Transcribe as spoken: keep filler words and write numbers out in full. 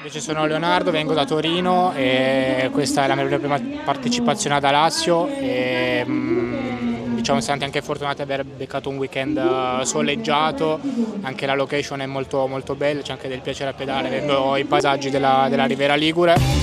Invece sono Leonardo, vengo da Torino e questa è la mia prima partecipazione ad Alassio e mm, diciamo siamo stati anche fortunati ad aver beccato un weekend eh, soleggiato, anche la location è molto, molto bella, c'è anche del piacere a pedale, vedendo i paesaggi della, della Riviera Ligure.